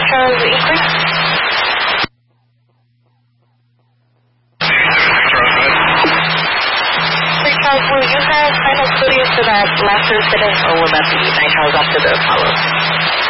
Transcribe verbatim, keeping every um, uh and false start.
Charles Inquiry. Hey Charles, will you have final clearance for that last incident, or will that be nine Charles after the Apollo?